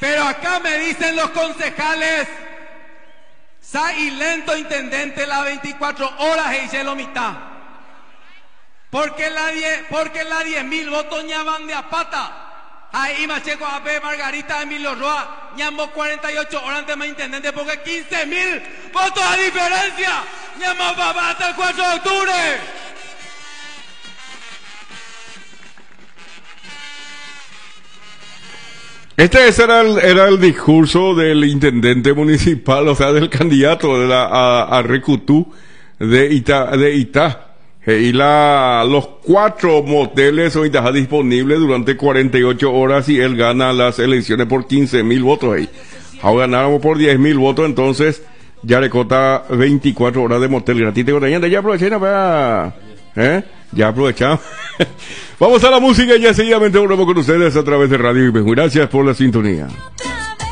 Pero acá me dicen los concejales, y lento intendente las 24 horas y hice lo mitad. Porque la 10.000 votos ya van de a pata. Ahí Macheco AP, Margarita, Emilio Roa, ñamo 48 horas antes más intendente porque 15.000 votos a diferencia. Ñamo papá hasta el 4 de octubre. Ese era el discurso del intendente municipal, o sea, del candidato a Recutú de Itá. Y los 4 moteles son disponibles durante 48 horas y él gana las elecciones por 15.000 votos ahí. Ahora ganamos por 10.000 votos, entonces ya le cota 24 horas de motel gratis. Ya aprovechen para... Ya aprovechamos. Vamos a la música y ya seguidamente volvemos con ustedes a través de Radio Ibeju. Gracias por la sintonía.